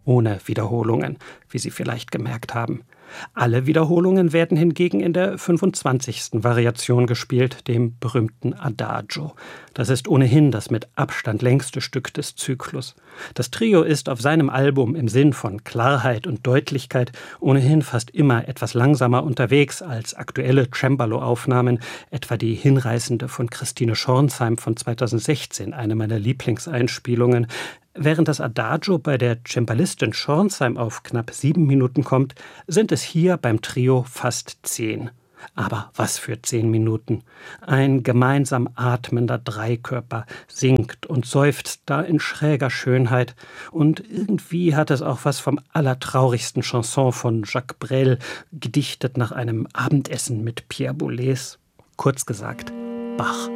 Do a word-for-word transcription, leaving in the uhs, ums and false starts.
ohne Wiederholungen, wie Sie vielleicht gemerkt haben. Alle Wiederholungen werden hingegen in der fünfundzwanzigsten Variation gespielt, dem berühmten Adagio. Das ist ohnehin das mit Abstand längste Stück des Zyklus. Das Trio ist auf seinem Album im Sinn von Klarheit und Deutlichkeit ohnehin fast immer etwas langsamer unterwegs als aktuelle Cembalo-Aufnahmen, etwa die hinreißende von Christine Schornsheim von zweitausendsechzehn, eine meiner Lieblingseinspielungen. Während das Adagio bei der Cembalistin Schornsheim auf knapp sieben Minuten kommt, sind es hier beim Trio fast zehn. Aber was für zehn Minuten. Ein gemeinsam atmender Dreikörper singt und seufzt da in schräger Schönheit. Und irgendwie hat es auch was vom allertraurigsten Chanson von Jacques Brel, gedichtet nach einem Abendessen mit Pierre Boulez. Kurz gesagt, Bach.